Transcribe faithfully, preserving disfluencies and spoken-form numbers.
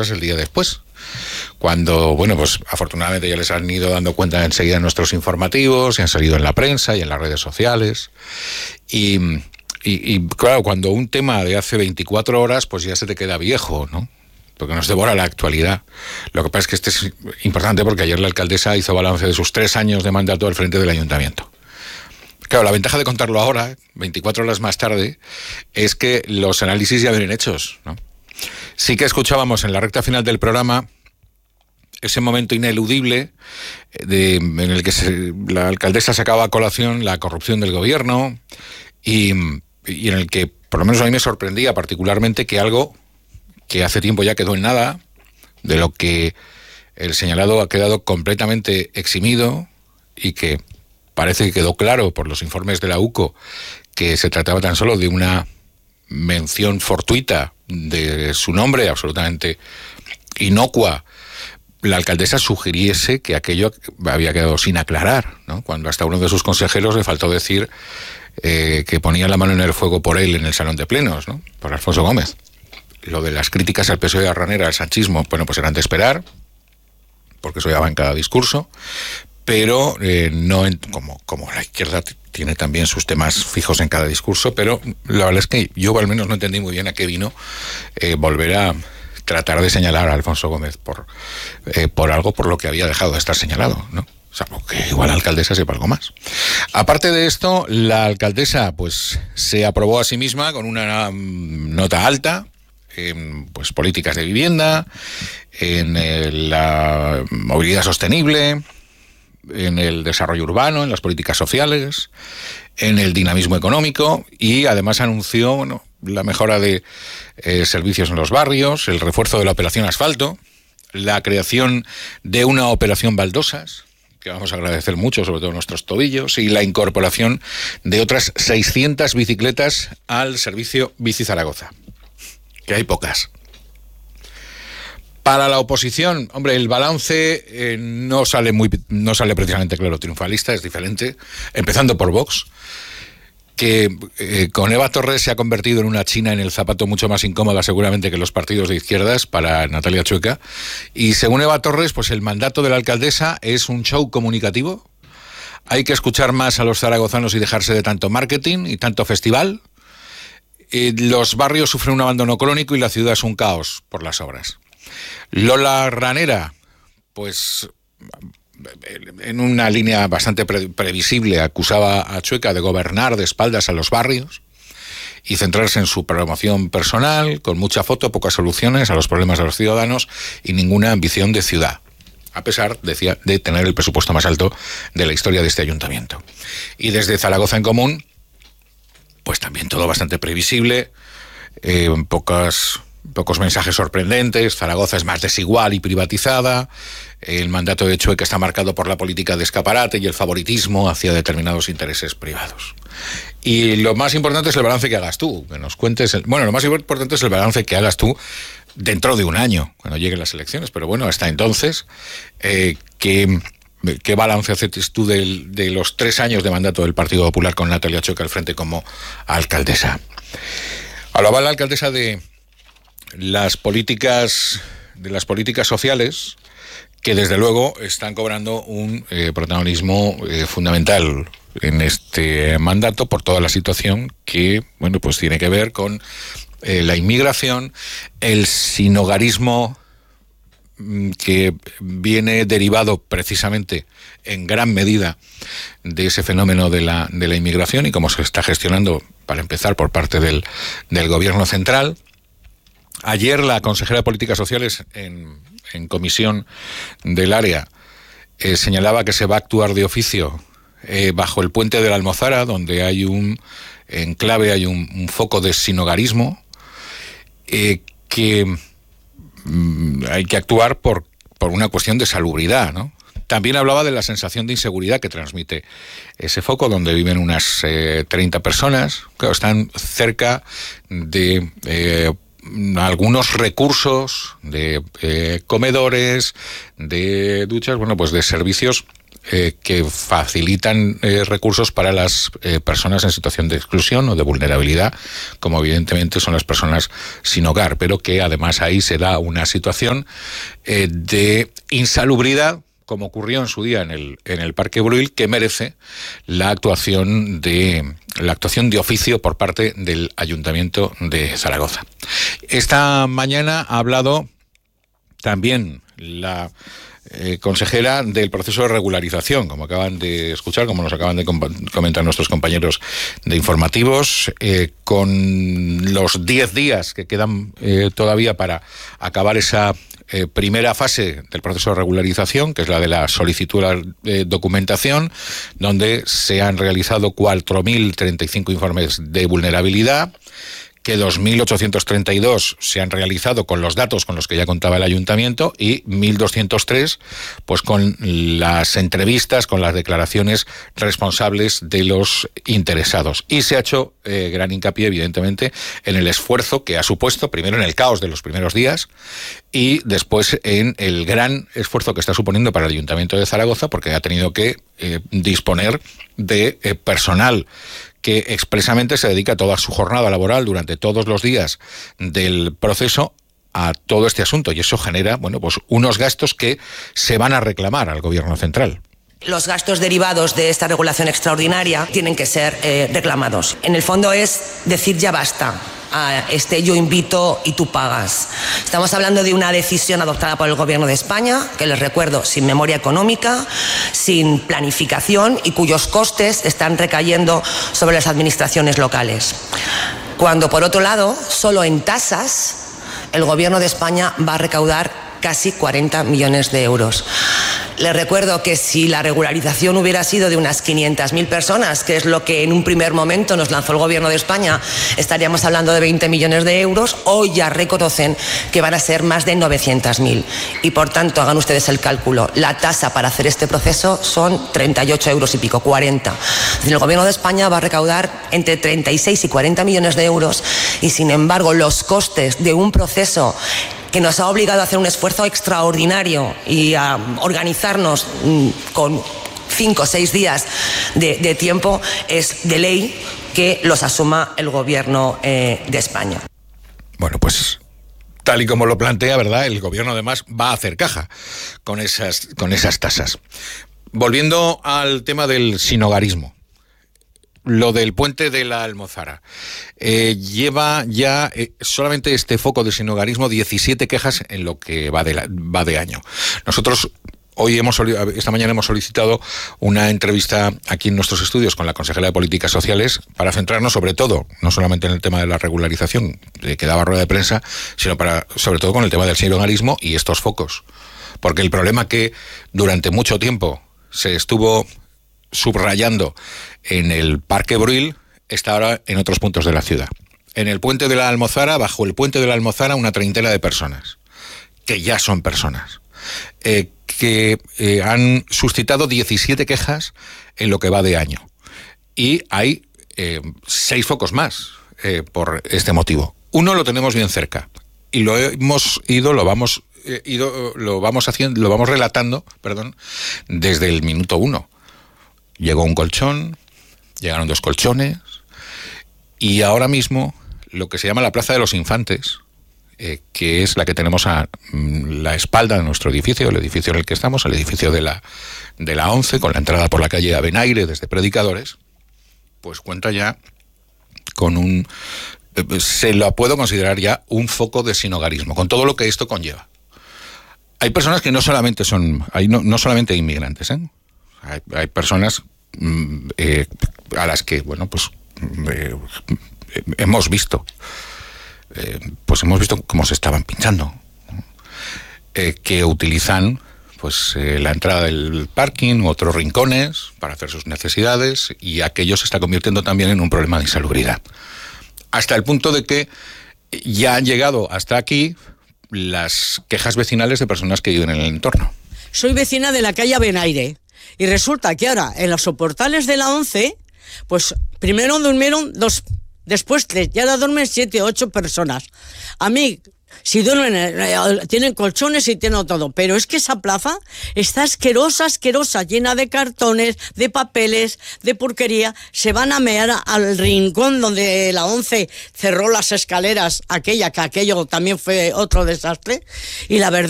cosas el día después. Cuando, bueno, pues afortunadamente ya les han ido dando cuenta enseguida en nuestros informativos, y han salido en la prensa y en las redes sociales. Y, y, y claro, cuando un tema de hace veinticuatro horas, pues ya se te queda viejo, ¿no? Porque nos devora la actualidad. Lo que pasa es que este es importante porque ayer la alcaldesa hizo balance de sus tres años de mandato al frente del ayuntamiento. Claro, la ventaja de contarlo ahora, veinticuatro horas más tarde, es que los análisis ya vienen hechos, ¿no? Sí que escuchábamos en la recta final del programa ese momento ineludible de, en el que se, la alcaldesa sacaba a colación la corrupción del gobierno y, y en el que, por lo menos a mí me sorprendía particularmente que algo que hace tiempo ya quedó en nada, de lo que el señalado ha quedado completamente eximido y que parece que quedó claro por los informes de la U C O que se trataba tan solo de una mención fortuita de su nombre, absolutamente inocua. La alcaldesa sugiriese que aquello había quedado sin aclarar, ¿no? Cuando hasta uno de sus consejeros le faltó decir eh, que ponía la mano en el fuego por él en el salón de plenos, ¿no? Por Alfonso Gómez. Lo de las críticas al P S O E y a Ranera, al sanchismo, bueno, pues eran de esperar, porque eso ya va en cada discurso, pero eh, no en, como, como la izquierda tiene también sus temas fijos en cada discurso, pero la verdad es que yo al menos no entendí muy bien a qué vino eh, volver a tratar de señalar a Alfonso Gómez por, eh, por algo por lo que había dejado de estar señalado, ¿no? O sea, que igual la alcaldesa sepa algo más. Aparte de esto, la alcaldesa pues se aprobó a sí misma con una um, nota alta en pues políticas de vivienda, en el, la movilidad sostenible, en el desarrollo urbano, en las políticas sociales, en el dinamismo económico, y además anunció, bueno, la mejora de eh, servicios en los barrios, el refuerzo de la operación asfalto, la creación de una operación baldosas, que vamos a agradecer mucho, sobre todo nuestros tobillos, y la incorporación de otras seiscientas bicicletas al servicio Bici Zaragoza, que hay pocas. Para la oposición, hombre, el balance eh, no sale muy, no sale precisamente claro triunfalista, es diferente, empezando por Vox, que eh, con Eva Torres se ha convertido en una china en el zapato mucho más incómoda seguramente que los partidos de izquierdas para Natalia Chueca, y según Eva Torres, pues el mandato de la alcaldesa es un show comunicativo, hay que escuchar más a los zaragozanos y dejarse de tanto marketing y tanto festival, eh, los barrios sufren un abandono crónico y la ciudad es un caos por las obras. Lola Ranera, pues en una línea bastante pre- previsible, acusaba a Chueca de gobernar de espaldas a los barrios y centrarse en su promoción personal, con mucha foto, pocas soluciones a los problemas de los ciudadanos y ninguna ambición de ciudad, a pesar, decía, de tener el presupuesto más alto de la historia de este ayuntamiento. Y desde Zaragoza en Común, pues también todo bastante previsible, eh, pocas... Pocos mensajes sorprendentes. Zaragoza es más desigual y privatizada. El mandato de Chueca está marcado por la política de escaparate y el favoritismo hacia determinados intereses privados. Y lo más importante es el balance que hagas tú, que nos cuentes. El, bueno, lo más importante es el balance que hagas tú dentro de un año, cuando lleguen las elecciones. Pero bueno, hasta entonces, eh, ¿qué, ¿qué balance haces tú de, de los tres años de mandato del Partido Popular con Natalia Chueca al frente como alcaldesa? Hablaba la alcaldesa de las políticas de las políticas sociales, que desde luego están cobrando un eh, protagonismo eh, fundamental en este mandato por toda la situación que, bueno, pues tiene que ver con eh, la inmigración, el sinhogarismo que viene derivado precisamente en gran medida de ese fenómeno de la de la inmigración y cómo se está gestionando, para empezar, por parte del, del gobierno central. Ayer la consejera de Políticas Sociales en, en comisión del área eh, señalaba que se va a actuar de oficio eh, bajo el puente de la Almozara, donde hay un enclave, hay un, un foco de sinhogarismo, eh, que mm, hay que actuar por, por una cuestión de salubridad, ¿no? También hablaba de la sensación de inseguridad que transmite ese foco, donde viven unas eh, treinta personas, que están cerca de Eh, algunos recursos de eh, comedores, de duchas, bueno, pues de servicios eh, que facilitan eh, recursos para las eh, personas en situación de exclusión o de vulnerabilidad, como evidentemente son las personas sin hogar, pero que además ahí se da una situación eh, de insalubridad, como ocurrió en su día en el, en el Parque Brühl, que merece la actuación de la actuación de oficio por parte del Ayuntamiento de Zaragoza. Esta mañana ha hablado también la eh, consejera del proceso de regularización, como acaban de escuchar, como nos acaban de comentar nuestros compañeros de informativos, eh, con los diez días que quedan eh, todavía para acabar esa Eh, primera fase del proceso de regularización, que es la de la solicitud de documentación, donde se han realizado cuatro mil treinta y cinco informes de vulnerabilidad, que dos mil ochocientos treinta y dos se han realizado con los datos con los que ya contaba el ayuntamiento y mil doscientos tres pues con las entrevistas, con las declaraciones responsables de los interesados. Y se ha hecho eh, gran hincapié, evidentemente, en el esfuerzo que ha supuesto, primero en el caos de los primeros días y después en el gran esfuerzo que está suponiendo para el Ayuntamiento de Zaragoza, porque ha tenido que eh, disponer de eh, personal que expresamente se dedica toda su jornada laboral durante todos los días del proceso a todo este asunto, y eso genera, bueno, pues unos gastos que se van a reclamar al Gobierno central. Los gastos derivados de esta regulación extraordinaria tienen que ser eh, reclamados. En el fondo es decir ya basta a este yo invito y tú pagas. Estamos hablando de una decisión adoptada por el Gobierno de España, que les recuerdo, sin memoria económica, sin planificación y cuyos costes están recayendo sobre las administraciones locales. Cuando, por otro lado, solo en tasas, el Gobierno de España va a recaudar casi cuarenta millones de euros. Les recuerdo que si la regularización hubiera sido de unas quinientas mil personas, que es lo que en un primer momento nos lanzó el Gobierno de España, estaríamos hablando de veinte millones de euros. Hoy ya reconocen que van a ser más de novecientos mil. Y por tanto, hagan ustedes el cálculo. La tasa para hacer este proceso son treinta y ocho euros y pico, cuarenta. Es decir, el Gobierno de España va a recaudar entre treinta y seis y cuarenta millones de euros y, sin embargo, los costes de un proceso que nos ha obligado a hacer un esfuerzo extraordinario y a organizarnos con cinco o seis días de, de tiempo, es de ley que los asuma el Gobierno eh, de España. Bueno, pues tal y como lo plantea, ¿verdad? El Gobierno además va a hacer caja con esas, con esas tasas. Volviendo al tema del sinhogarismo. Lo del puente de la Almozara. Eh, lleva ya eh, solamente este foco de sinhogarismo diecisiete quejas en lo que va de, la, va de año. Nosotros hoy hemos esta mañana hemos solicitado una entrevista aquí en nuestros estudios con la consejera de Políticas Sociales para centrarnos sobre todo, no solamente en el tema de la regularización de que daba rueda de prensa, sino para sobre todo con el tema del sinhogarismo y estos focos. Porque el problema que durante mucho tiempo se estuvo subrayando en el Parque Brühl está ahora en otros puntos de la ciudad. En el puente de la Almozara, bajo el puente de la Almozara, una treintena de personas, que ya son personas, eh, que eh, han suscitado diecisiete quejas en lo que va de año. Y hay eh, seis focos más eh, por este motivo. Uno lo tenemos bien cerca y lo hemos ido, lo vamos, eh, ido, lo vamos haciendo, lo vamos relatando, perdón, desde el minuto uno. Llegó un colchón, llegaron dos colchones y ahora mismo lo que se llama la Plaza de los Infantes, eh, que es la que tenemos a mm, la espalda de nuestro edificio, el edificio en el que estamos, el edificio de la, de la once, con la entrada por la calle Avenaire desde Predicadores, pues cuenta ya con un... Eh, se lo puedo considerar ya un foco de sinhogarismo, con todo lo que esto conlleva. Hay personas que no solamente son... Hay no, no solamente inmigrantes, ¿eh? Hay, hay personas eh, a las que, bueno, pues eh, hemos visto, eh, pues hemos visto cómo se estaban pinchando, eh, que utilizan, pues, eh, la entrada del parking u otros rincones para hacer sus necesidades, y aquello se está convirtiendo también en un problema de insalubridad. Hasta el punto de que ya han llegado hasta aquí las quejas vecinales de personas que viven en el entorno. Soy vecina de la calle Avenaire. Y resulta que ahora, en los soportales de la once, pues primero durmieron dos, después tres, y ahora duermen siete o ocho personas. A mí, Si duermen, eh, tienen colchones y tienen todo, pero es que esa plaza está asquerosa, asquerosa, llena de cartones, de papeles, de porquería. Se van a mear al rincón donde la ONCE cerró las escaleras, aquella que aquello también fue otro desastre, y la verdad